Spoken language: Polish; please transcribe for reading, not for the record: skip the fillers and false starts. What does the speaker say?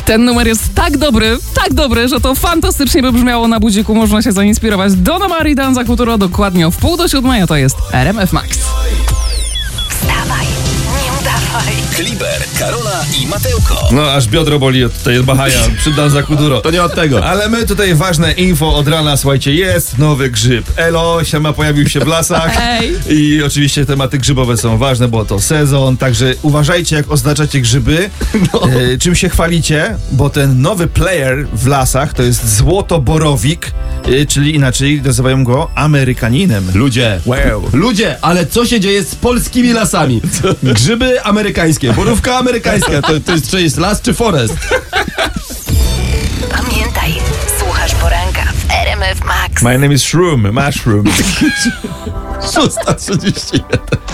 Ten numer jest tak dobry, że to fantastycznie by brzmiało na budziku. Można się zainspirować. Donna Omar i Danza Kuduro dokładnie o 6:30, a to jest RMF Max. Wstawaj, nie udawaj. Kliber, Karola i Mateuko. No, aż biodro boli od tej Bahaja przy Danza Kuduro. To nie od tego. Ale my tutaj ważne info od rana, słuchajcie, jest nowy grzyb. Elo, siema, pojawił się w lasach. Ej. I oczywiście tematy grzybowe są ważne, bo to sezon, także uważajcie, jak oznaczacie grzyby, czym się chwalicie, bo ten nowy player w lasach to jest złotoborowik, czyli inaczej nazywają go Amerykaninem. Ludzie, ale co się dzieje z polskimi lasami? Grzyby amerykańskie, borówka amerykańska. To jest las czy forest? Pamiętaj, słuchasz poranka w RMF Max. My name is Mushroom. 6:31.